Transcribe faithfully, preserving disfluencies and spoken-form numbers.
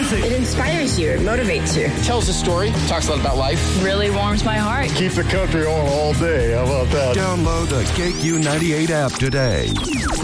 music. It inspires you. It motivates you. Tells a story. Talks a lot about life. Really warms my heart. Keeps the country on all day. How about that? Download the K Q ninety-eight app today.